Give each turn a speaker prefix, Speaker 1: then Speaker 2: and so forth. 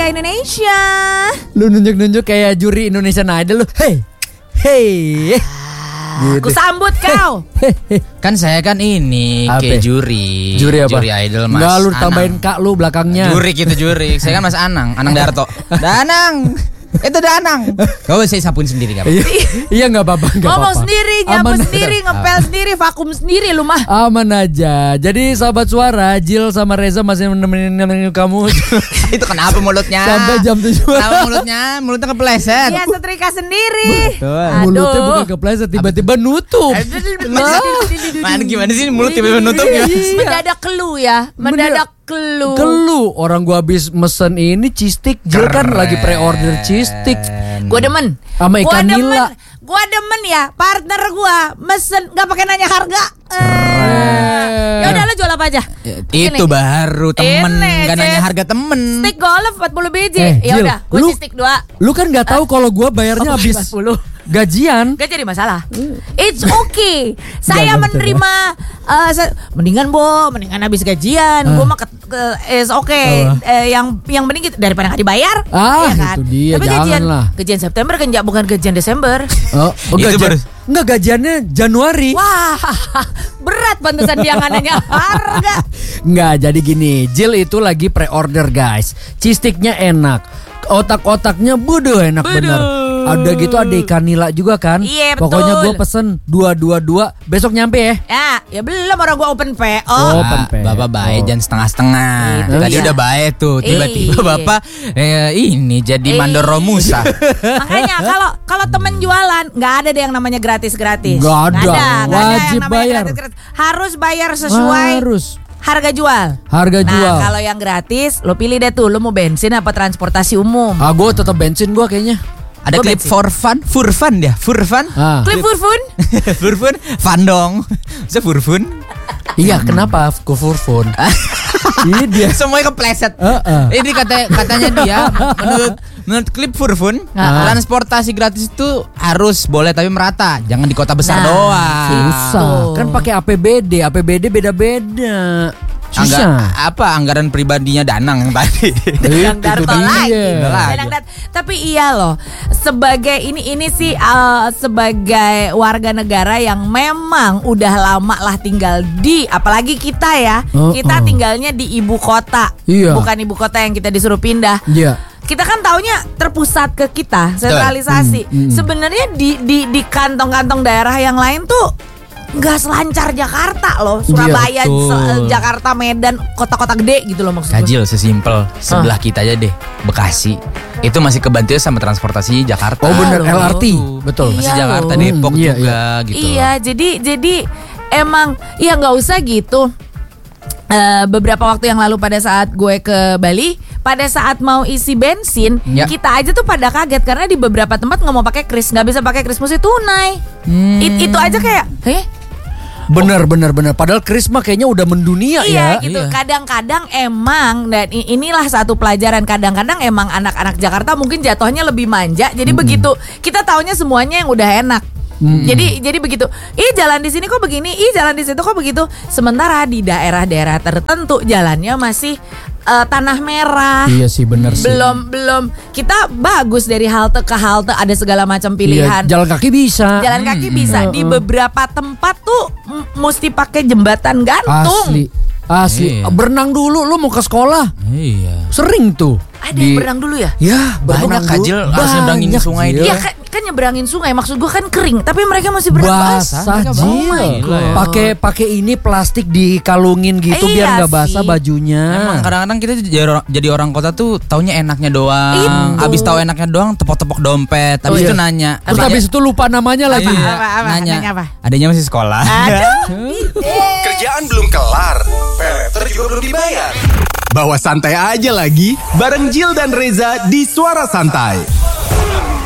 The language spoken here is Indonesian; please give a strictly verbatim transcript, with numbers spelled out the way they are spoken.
Speaker 1: Majalengka Indonesia.
Speaker 2: Lu nunjuk-nunjuk kayak juri Indonesian Idol lu. Hey, hey.
Speaker 1: Aku sambut kau.
Speaker 3: Kan saya kan ini
Speaker 2: Apa?
Speaker 3: kayak juri.
Speaker 2: Juri apa?
Speaker 3: Juri idol Mas.
Speaker 2: Enggak, lu
Speaker 3: Anang.
Speaker 2: tambahin kak lu belakangnya.
Speaker 3: Juri gitu juri. Saya kan Mas Anang, Anang Darto. Danang. Itu Danang. Kau saya sapuin sendiri enggak apa-apa.
Speaker 2: Iya enggak apa-apa, enggak apa-apa.
Speaker 1: Ngomong sendiri, nyapu
Speaker 2: Aman.
Speaker 1: sendiri, ngepel sendiri, vakum sendiri lu mah.
Speaker 2: Aman aja. Jadi sahabat suara, Jill sama Reza masih nemenin, nemenin kamu
Speaker 3: Itu kenapa mulutnya?
Speaker 2: sampai jam tujuh.
Speaker 3: Kenapa mulutnya? Mulutnya kepleset.
Speaker 1: Iya, setrika sendiri.
Speaker 2: Mulutnya bukan kepleset, tiba-tiba nutup.
Speaker 3: Mana gimana sih mulut tiba-tiba nutup ya?
Speaker 1: Mendadak kelu ya, mendadak kelu.
Speaker 2: Kelu, orang gua habis mesen ini cheese stick. Jill kan lagi pre-order cheese stick.
Speaker 1: Gua demen.
Speaker 2: Sama
Speaker 1: Gua
Speaker 2: ikan
Speaker 1: demen.
Speaker 2: nila.
Speaker 1: Gua demen ya, partner gua mesen nggak pakai nanya harga. Ya udah lu jual apa aja?
Speaker 3: Itu baru temen,
Speaker 1: Ini,
Speaker 3: gak nanya
Speaker 1: Cez.
Speaker 3: harga temen.
Speaker 1: Stick golf empat puluh biji.
Speaker 2: Eh,
Speaker 1: Ya
Speaker 2: Jill,
Speaker 1: udah, gua
Speaker 2: lu-
Speaker 1: cheese stick dua.
Speaker 2: Lu kan nggak tahu kalau gua bayarnya
Speaker 1: Oh,
Speaker 2: habis
Speaker 1: empat puluh.
Speaker 2: gajian.
Speaker 1: Gak jadi masalah. It's okay. Saya
Speaker 2: Gak, gak,
Speaker 1: menerima eh, sa- mendingan Bo, mendingan habis gajian. Gua mah ke, ke is okay.
Speaker 2: Ah.
Speaker 1: Eh, yang yang penting gitu, daripada nggak dibayar.
Speaker 2: Ah,
Speaker 1: ya kan?
Speaker 2: itu dia,
Speaker 1: Tapi gajian,
Speaker 2: janganlah.
Speaker 1: gajian September kan ja- bukan gajian Desember.
Speaker 2: Oh, oh
Speaker 3: Itu
Speaker 2: gajian.
Speaker 3: baru-
Speaker 2: Enggak, gajiannya Januari.
Speaker 1: Wah, berat pantesan dia nggak nanya harga.
Speaker 2: Enggak, jadi gini, Jill itu lagi pre-order guys. Cheese sticknya enak. Otak-otaknya bodoh enak
Speaker 1: Bodoh.
Speaker 2: bener. Ada gitu, ada ikan nila juga kan.
Speaker 1: Iya, betul.
Speaker 2: Pokoknya gue pesen dua dua dua. Besok nyampe ya.
Speaker 1: Ya, ya belum orang gua open P O.
Speaker 2: Oh,
Speaker 3: Ah,
Speaker 2: open pay.
Speaker 3: Bapak baik
Speaker 2: Oh.
Speaker 3: jangan setengah-setengah.
Speaker 1: Itu
Speaker 3: Tadi
Speaker 1: dia.
Speaker 3: udah baik tuh, tiba-tiba
Speaker 1: Iya.
Speaker 3: Bapak eh, ini jadi
Speaker 1: Iya.
Speaker 3: mandor Romusa.
Speaker 1: Makanya kalau kalau temen jualan nggak ada deh yang namanya gratis-gratis.
Speaker 2: Nggak ada.
Speaker 1: Nggak nggak ada yang
Speaker 2: Wajib
Speaker 1: namanya
Speaker 2: bayar.
Speaker 1: gratis-gratis. Harus bayar sesuai
Speaker 2: Harus.
Speaker 1: harga jual.
Speaker 2: Harga
Speaker 1: Nah,
Speaker 2: jual.
Speaker 1: kalau yang gratis lo pilih deh tuh, lo mau bensin apa transportasi umum.
Speaker 2: Ah, gue tetap bensin gue kayaknya.
Speaker 3: Ada
Speaker 1: Gua
Speaker 3: klip
Speaker 1: bensin.
Speaker 3: for fun, for fun dia, for fun.
Speaker 2: Ah.
Speaker 1: Klip furfun.
Speaker 3: For fun, fun dong. Bisa for fun.
Speaker 2: Iya, kenapa? Kufurfun. Ini dia.
Speaker 3: Semuanya kepleset.
Speaker 2: Heeh.
Speaker 3: Ini kata katanya dia menurut menurut klip Furfun,
Speaker 1: Ah.
Speaker 3: transportasi gratis itu harus boleh tapi merata, jangan di kota besar
Speaker 1: Nah,
Speaker 3: doang.
Speaker 2: Susah.
Speaker 1: Tuh.
Speaker 2: Kan pakai A P B D. A P B D beda-beda.
Speaker 3: Angga-
Speaker 2: Susah.
Speaker 3: apa anggaran pribadinya Danang yang tadi.
Speaker 1: Yang
Speaker 2: Itu
Speaker 1: Darto
Speaker 2: dia.
Speaker 1: lagi.
Speaker 3: Lagi.
Speaker 1: Danang Dat- Tapi iya loh, sebagai ini ini sih uh, sebagai warga negara yang memang udah lama lah tinggal di, apalagi kita ya,
Speaker 2: Oh,
Speaker 1: kita
Speaker 2: oh.
Speaker 1: tinggalnya di ibu kota,
Speaker 2: Iya.
Speaker 1: bukan ibu kota yang kita disuruh pindah.
Speaker 2: Iya.
Speaker 1: Kita kan taunya terpusat ke kita, sentralisasi.
Speaker 2: Hmm, hmm.
Speaker 1: Sebenarnya di di di kantong-kantong daerah yang lain tuh nggak selancar Jakarta loh, Surabaya,
Speaker 3: betul.
Speaker 1: Se- Jakarta, Medan, kota-kota gede gitu loh maksud gue.
Speaker 3: Kajil sesimpel sebelah kita aja deh, Bekasi. Itu masih kebantu sama transportasi Jakarta.
Speaker 2: Oh bener,
Speaker 1: loh.
Speaker 2: L R T. Betul.
Speaker 3: Masih
Speaker 1: Iya
Speaker 3: Jakarta,
Speaker 1: loh.
Speaker 3: Depok
Speaker 2: Hmm, iya,
Speaker 3: juga gitu.
Speaker 1: Iya, jadi jadi emang ya nggak usah gitu. Eh, beberapa waktu yang lalu pada saat gue ke Bali, pada saat mau isi bensin,
Speaker 3: Ya.
Speaker 1: kita aja tuh pada kaget karena di beberapa tempat nggak mau pakai kris, nggak bisa pakai kris, mesti tunai.
Speaker 3: Hmm.
Speaker 1: It- itu aja kayak, eh,
Speaker 2: Bener, bener, bener. Padahal Kris mah kayaknya udah mendunia
Speaker 1: iya
Speaker 2: ya.
Speaker 1: gitu.
Speaker 3: Iya.
Speaker 1: Kadang-kadang emang, dan i- inilah satu pelajaran. Kadang-kadang emang anak-anak Jakarta mungkin jatuhnya lebih manja. Jadi begitu kita taunya semuanya yang udah enak. Jadi jadi begitu. Ih jalan di sini kok begini, ih jalan di situ kok begitu. Sementara di daerah-daerah tertentu jalannya masih eh, tanah merah.
Speaker 2: Iya sih, bener sih.
Speaker 1: Belum belum kita bagus dari halte ke halte ada segala macam
Speaker 2: Iya,
Speaker 1: pilihan.
Speaker 2: jalan kaki bisa.
Speaker 1: Jalan kaki bisa. Di
Speaker 2: Mm-mm.
Speaker 1: beberapa tempat tuh m- mesti pakai jembatan gantung.
Speaker 2: Asli. Asli.
Speaker 3: Iya.
Speaker 2: Berenang dulu, lu mau ke sekolah.
Speaker 3: Iya.
Speaker 2: Sering tuh.
Speaker 1: Ada yang berenang dulu ya?
Speaker 2: Ya,
Speaker 3: Banyak,
Speaker 2: berenang
Speaker 3: Kajil.
Speaker 2: dulu.
Speaker 3: Harus nyebrangin
Speaker 2: Banyak,
Speaker 3: sungai
Speaker 2: Jil.
Speaker 3: dia.
Speaker 1: Iya kan, kan nyebrangin sungai, maksud gue kan kering, tapi mereka masih berenang
Speaker 2: Basah,
Speaker 3: Mereka
Speaker 2: Jil.
Speaker 3: Oh my God.
Speaker 2: Pakai pakai ini plastik dikalungin gitu
Speaker 1: Iya
Speaker 2: biar nggak basah
Speaker 1: sih.
Speaker 2: bajunya.
Speaker 3: Emang kadang-kadang kita jadi orang, jadi orang kota tuh taunya enaknya doang.
Speaker 1: Itu.
Speaker 3: Abis tahu enaknya doang tepok-tepok dompet. Habis
Speaker 2: Oh,
Speaker 3: itu
Speaker 2: iya.
Speaker 3: nanya.
Speaker 2: Terus
Speaker 3: Adanya-
Speaker 2: habis itu lupa namanya lagi.
Speaker 3: Iya,
Speaker 1: Apa, apa,
Speaker 3: nanya.
Speaker 1: nanya apa?
Speaker 3: Adanya masih sekolah.
Speaker 1: Aduh,
Speaker 4: Kerjaan belum kelar, peleter juga belum dibayar. Bawa santai aja lagi, bareng Jill dan Reza di Suara Santai.